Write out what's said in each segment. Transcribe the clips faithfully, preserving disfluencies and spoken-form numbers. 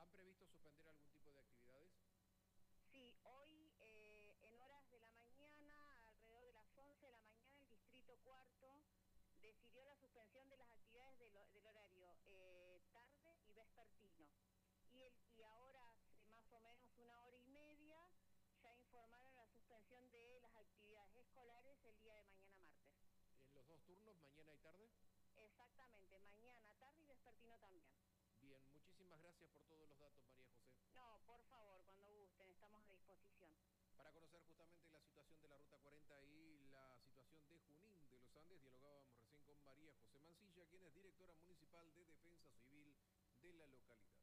¿Han previsto suspender algún tipo de actividades? Sí, hoy eh, en horas de la mañana, alrededor de las once de la mañana, el Distrito Cuarto decidió la suspensión de las actividades del, del horario eh, tarde y vespertino. Y, el, y ahora, hace más o menos una hora y media, ya informaron la suspensión de las actividades escolares el día de mañana martes. ¿En los dos turnos, mañana y tarde? Exactamente, mañana, tarde y vespertino también. Bien, muchísimas gracias por todos los datos, María José. No, por favor, cuando gusten, estamos a disposición. Para conocer justamente la situación de la Ruta cuarenta y la situación de Junín de los Andes, dialogábamos recién con María José Mancilla, quien es directora municipal de Defensa Civil de la localidad.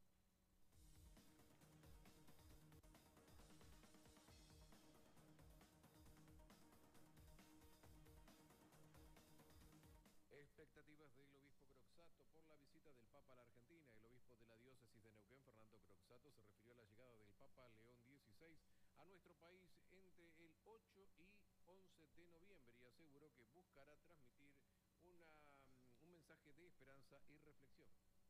Expectativas del obispo Croxato por la visita del Papa a la Argentina. El obispo de la diócesis de Neuquén, Fernando Croxato, se refirió a la llegada del Papa León dieciséis a nuestro país entre el ocho y once de noviembre y aseguró que buscará transmitir una, un mensaje de esperanza y reflexión.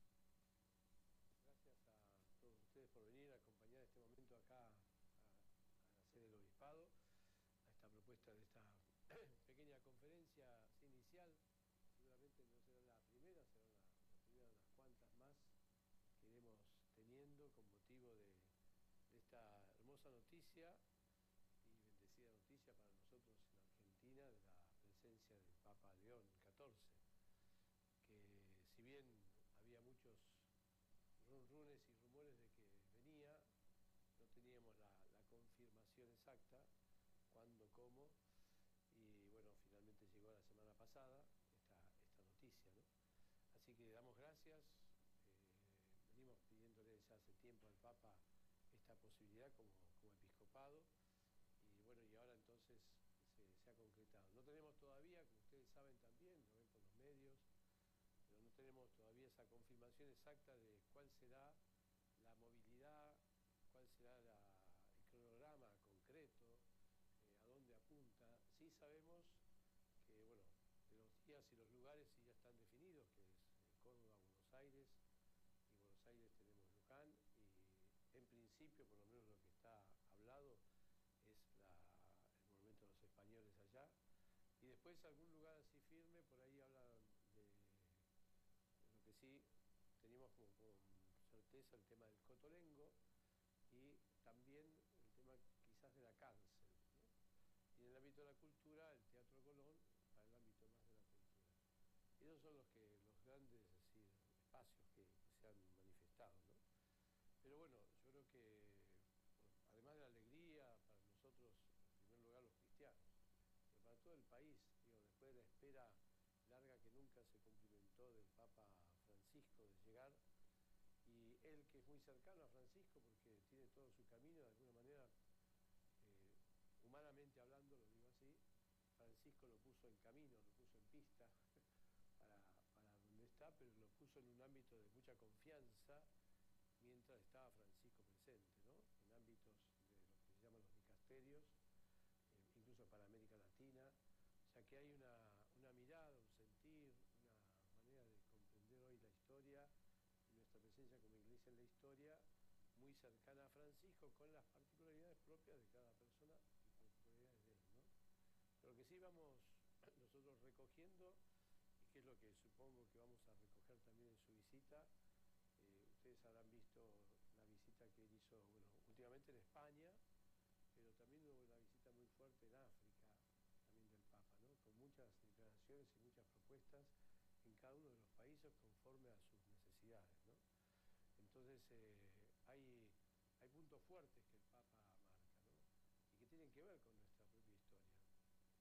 Gracias a todos ustedes por venir a acompañar este momento acá a, a la sede del obispado, a esta propuesta de esta pequeña conferencia inicial. Seguramente no será la primera, será la, la primera de unas cuantas más que iremos teniendo con motivo de, de esta hermosa noticia y bendecida noticia para nosotros en Argentina de la presencia del Papa León catorce, que si bien había muchos runrunes y rumores de que venía, no teníamos la, la confirmación exacta, cuándo, cómo, y bueno, finalmente llegó la semana pasada esta, esta noticia, ¿no? Así que damos gracias, eh, venimos pidiéndole ya hace tiempo al Papa esta posibilidad como, como episcopado, y bueno, y ahora entonces se, se ha concretado. No tenemos todavía, como ustedes saben también, lo ven por los medios, pero no tenemos todavía esa confirmación exacta de cuál será la movilidad, cuál será la, el cronograma concreto, eh, a dónde apunta. Sí sabemos que, bueno, de los días y los lugares sí ya están definidos, que es eh, Córdoba, Buenos Aires, y Buenos Aires tenemos Luján, y en principio, por lo menos lo que está hablado, es la, el monumento de los españoles allá, y después algún lugar así firme, por ahí hablan de... Lo que sí teníamos como con certeza el tema del Cotolengo y también el tema quizás de la cárcel, ¿no? Y en el ámbito de la cultura, el Teatro Colón, para el ámbito más de la cultura. Y esos son los, que, los grandes es decir, espacios que, que se han manifestado, ¿no? Pero bueno, yo creo que, bueno, además de la alegría para nosotros, en primer lugar los cristianos, pero para todo el país, digo, después de la espera larga que nunca se cumplimentó del Papa Francisco de llegar, y él que es muy cercano a Francisco porque tiene todo su camino, de alguna manera, eh, humanamente hablando, lo digo así, Francisco lo puso en camino, lo puso en pista para, para donde está, pero lo puso en un ámbito de mucha confianza mientras estaba Francisco presente, ¿no? En ámbitos de lo que se llaman los dicasterios, eh, incluso para América Latina. O sea que hay una, una mirada, un sentir, una manera de comprender hoy la historia y nuestra presencia como iglesia en la historia muy cercana a Francisco, con las particularidades propias de cada persona y particularidades de él, ¿no? Pero lo que sí vamos nosotros recogiendo, y que es lo que supongo que vamos a recoger también en su visita, eh, ustedes habrán visto la visita que él hizo, bueno, últimamente en España, pero también hubo una visita muy fuerte en África, también del Papa, ¿no? Con muchas declaraciones y muchas propuestas en cada uno de los países conforme a sus necesidades, ¿no? Entonces eh, hay, hay puntos fuertes que el Papa marca, ¿no? Y que tienen que ver con